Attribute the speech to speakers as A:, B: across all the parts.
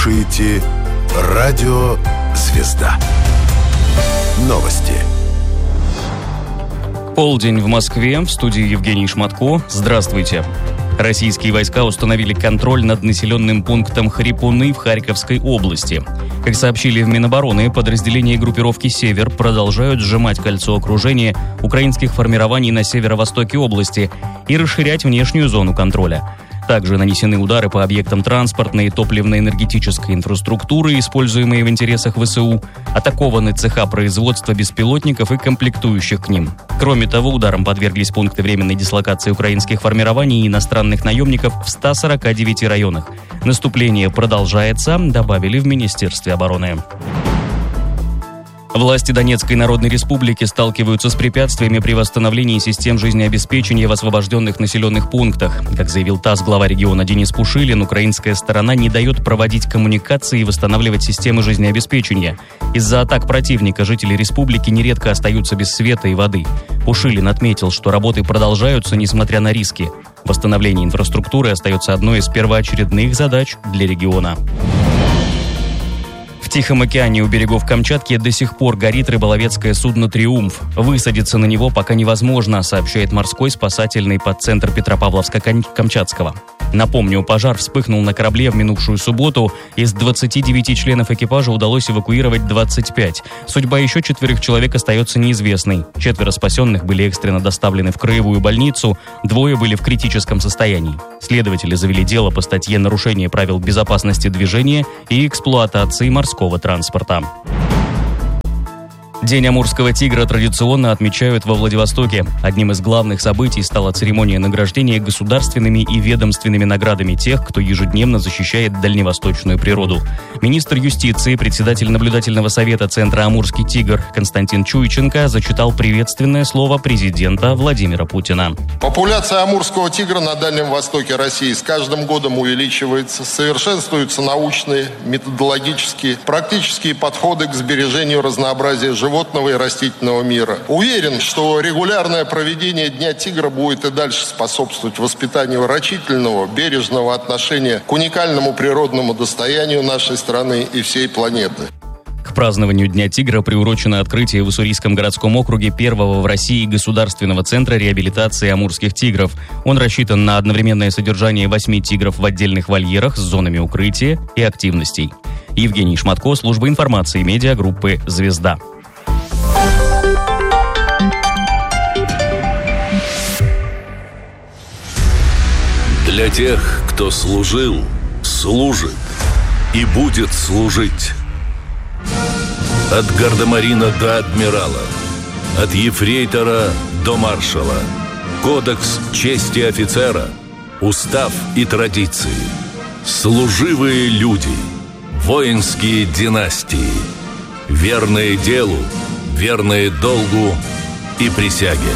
A: слушаете «Радио Звезда». Новости.
B: Полдень в Москве. В студии Евгений Шматко. Здравствуйте. Российские войска установили контроль над населенным пунктом Хрипуны в Харьковской области. Как сообщили в Минобороны, подразделения группировки «Север» продолжают сжимать кольцо окружения украинских формирований на северо-востоке области и расширять внешнюю зону контроля. Также нанесены удары по объектам транспортной и топливно-энергетической инфраструктуры, используемые в интересах ВСУ, атакованы цеха производства беспилотников и комплектующих к ним. Кроме того, ударом подверглись пункты временной дислокации украинских формирований и иностранных наемников в 149 районах. Наступление продолжается, добавили в Министерстве обороны. Власти Донецкой Народной Республики сталкиваются с препятствиями при восстановлении систем жизнеобеспечения в освобожденных населенных пунктах. Как заявил ТАСС глава региона Денис Пушилин, украинская сторона не дает проводить коммуникации и восстанавливать системы жизнеобеспечения. Из-за атак противника жители республики нередко остаются без света и воды. Пушилин отметил, что работы продолжаются, несмотря на риски. Восстановление инфраструктуры остается одной из первоочередных задач для региона. В Тихом океане у берегов Камчатки до сих пор горит рыболовецкое судно «Триумф». Высадиться на него пока невозможно, сообщает морской спасательный подцентр Петропавловска-Камчатского. Напомню, пожар вспыхнул на корабле в минувшую субботу. Из 29 членов экипажа удалось эвакуировать 25. Судьба еще 4 человек остается неизвестной. 4 спасенных были экстренно доставлены в краевую больницу, 2 были в критическом состоянии. Следователи завели дело по статье «Нарушение правил безопасности движения и эксплуатации морского транспорта». День амурского тигра традиционно отмечают во Владивостоке. Одним из главных событий стала церемония награждения государственными и ведомственными наградами тех, кто ежедневно защищает дальневосточную природу. Министр юстиции, председатель наблюдательного совета Центра «Амурский тигр» Константин Чуйченко зачитал приветственное слово президента Владимира Путина.
C: Популяция амурского тигра на Дальнем Востоке России с каждым годом увеличивается, совершенствуются научные, методологические, практические подходы к сбережению разнообразия животного и растительного мира. Уверен, что регулярное проведение Дня тигра будет и дальше способствовать воспитанию рачительного, бережного отношения к уникальному природному достоянию нашей страны и всей планеты.
B: К празднованию Дня тигра приурочено открытие в Уссурийском городском округе первого в России государственного центра реабилитации амурских тигров. Он рассчитан на одновременное содержание 8 тигров в отдельных вольерах с зонами укрытия и активностей. Евгений Шматко, служба информации медиагруппы «Звезда».
D: Для тех, кто служил, служит и будет служить. От гардемарина до адмирала, от ефрейтора до маршала. Кодекс чести офицера, устав и традиции. Служивые люди, воинские династии. Верные делу, верные долгу и присяге.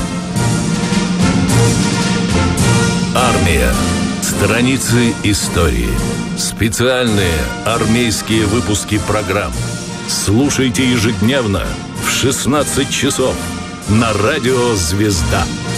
D: Армия. Страницы истории. Специальные армейские выпуски программ. Слушайте ежедневно в 16 часов на радио «Звезда».